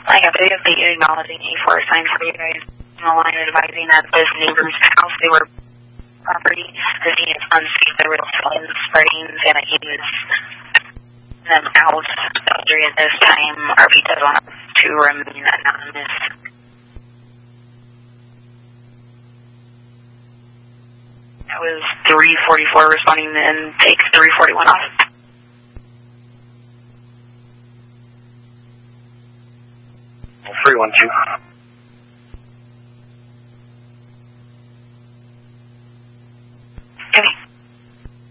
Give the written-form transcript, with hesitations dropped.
I got the update acknowledging A4 sign for you guys on the line advising that this neighbor's house, they were property, the unit's unsafe, there were flames spreading, and it is them out. During this time, RP does want to remain anonymous. That was 344 responding, and take 341 off. 312.